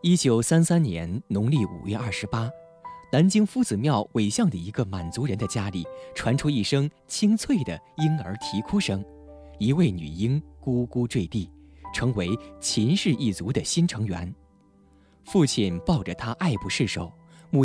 1933年农历5月28，南京夫子庙尾巷的一个满族人的家里传出一声清脆的婴儿啼哭声，一位女婴咕咕坠地，成为秦氏一族的新成员。父亲抱着她爱不释手，